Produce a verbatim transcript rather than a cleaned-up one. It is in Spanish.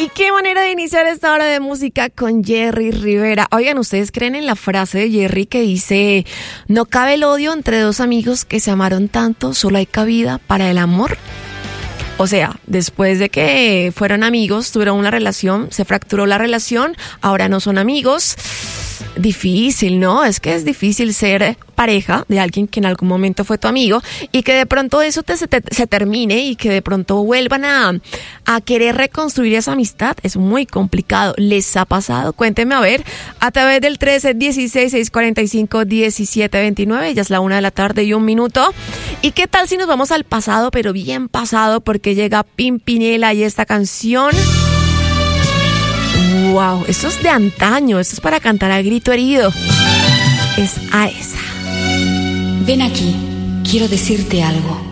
Y qué manera de iniciar esta hora de música con Jerry Rivera. Oigan, ¿ustedes creen en la frase de Jerry que dice: no cabe el odio entre dos amigos que se amaron tanto, solo hay cabida para el amor? O sea, después de que fueron amigos, tuvieron una relación, se fracturó la relación, ahora no son amigos. Difícil, ¿no? Es que es difícil ser pareja de alguien que en algún momento fue tu amigo y que de pronto eso te, se, te, se termine y que de pronto vuelvan a, a querer reconstruir esa amistad. Es muy complicado. ¿Les ha pasado? Cuéntenme a ver a través del trece dieciséis seiscientos cuarenta y cinco diecisiete veintinueve. Ya es la una de la tarde y un minuto. ¿Y qué tal si nos vamos al pasado, pero bien pasado? Porque llega Pimpinela y esta canción... ¡Wow! Esto es de antaño, esto es para cantar a grito herido. Es a esa. Ven aquí, quiero decirte algo.